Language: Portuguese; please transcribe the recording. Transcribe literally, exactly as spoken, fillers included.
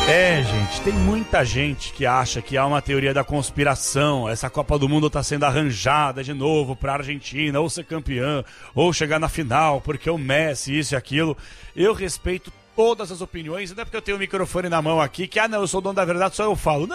É, gente, tem muita gente que acha que há uma teoria da conspiração. Essa Copa do Mundo tá sendo arranjada de novo pra Argentina ou ser campeã, ou chegar na final, porque o Messi, isso e aquilo. Eu respeito todas as opiniões, não é porque eu tenho o microfone na mão aqui que, ah não, eu sou o dono da verdade, só eu falo. Não.